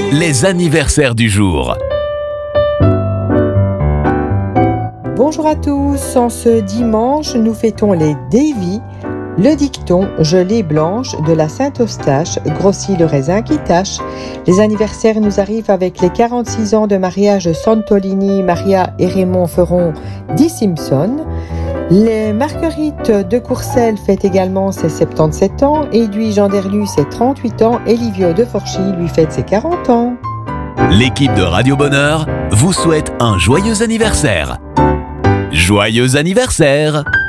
Les anniversaires du jour. Bonjour à tous, en ce dimanche, nous fêtons les Davy, le dicton « gelée blanche » de la Saint-Eustache grossit le raisin qui tâche. Les anniversaires nous arrivent avec les 46 ans de mariage de Santolini, Maria et Raymond Feron, dit Simpson. Les Marguerites de Courcelles fêtent également ses 77 ans, Edwige Anderlu ses 38 ans et Livio de Forchy lui fête ses 40 ans. L'équipe de Radio Bonheur vous souhaite un joyeux anniversaire. Joyeux anniversaire!